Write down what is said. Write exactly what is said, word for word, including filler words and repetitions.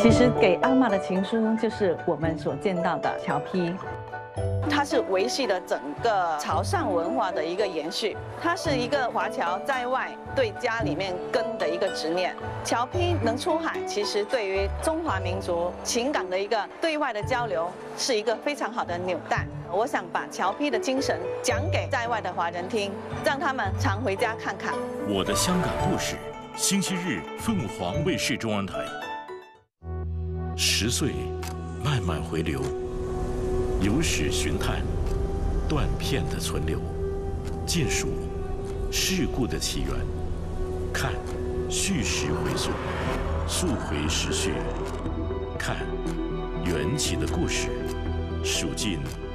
其实给阿嬷的情书就是我们所见到的侨批。它是维系了整个潮汕文化的一个延续，它是一个华侨在外对家里面根的一个执念。侨批能出海，其实对于中华民族情感的一个对外的交流，是一个非常好的纽带。我想把侨批的精神讲给在外的华人听，让他们常回家看看。 我的香港故事，星期日凤凰卫视中央台。十岁，慢慢回流。有史寻探，断片的存留，尽数事故的起源，看叙事回溯，溯回时序，看缘起的故事，数尽